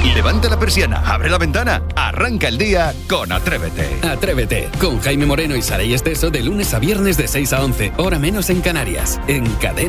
Levanta la persiana, abre la ventana, arranca el día con Atrévete. Atrévete, con Jaime Moreno y Saray Esteso de lunes a viernes de 6 a 11, hora menos en Canarias, en Cadena.